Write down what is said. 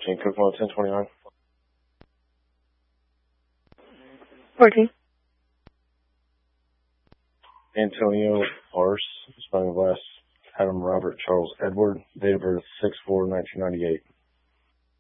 Jane Kokomo 1029. 14. Antonio Arce, spelling of last Adam Robert Charles Edward, date of birth 6/4/1998.